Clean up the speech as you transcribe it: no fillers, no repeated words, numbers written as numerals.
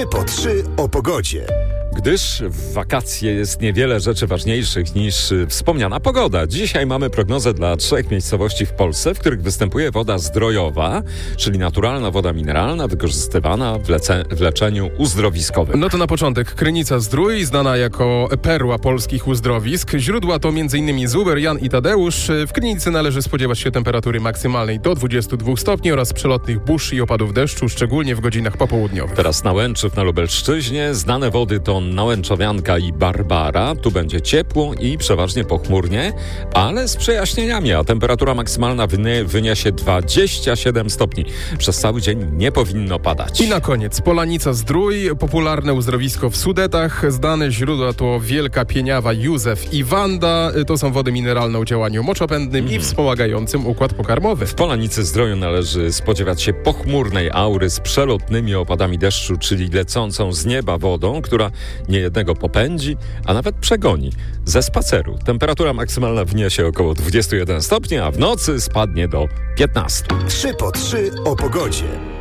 3 po 3 o pogodzie. Gdyż w wakacje jest niewiele rzeczy ważniejszych niż wspomniana pogoda. Dzisiaj mamy prognozę dla 3 miejscowości w Polsce, w których występuje woda zdrojowa, czyli naturalna woda mineralna wykorzystywana w leczeniu uzdrowiskowym. No to na początek Krynica-Zdrój, znana jako perła polskich uzdrowisk. Źródła to m.in. Zuber, Jan i Tadeusz. W Krynicy należy spodziewać się temperatury maksymalnej do 22 stopni oraz przelotnych burz i opadów deszczu, szczególnie w godzinach popołudniowych. Teraz Nałęczów na Lubelszczyźnie. Znane wody to Nałęczowianka i Barbara. Tu będzie ciepło i przeważnie pochmurnie, ale z przejaśnieniami, a temperatura maksymalna wyniesie 27 stopni. Przez cały dzień nie powinno padać. I na koniec Polanica-Zdrój, popularne uzdrowisko w Sudetach. Znane źródła to Wielka Pieniawa, Józef i Wanda. To są wody mineralne o działaniu moczopędnym i wspomagającym układ pokarmowy. W Polanicy-Zdroju należy spodziewać się pochmurnej aury z przelotnymi opadami deszczu, czyli lecącą z nieba wodą, która niejednego popędzi, a nawet przegoni ze spaceru. Temperatura maksymalna wyniesie około 21 stopni, a w nocy spadnie do 15. 3 po 3 o pogodzie.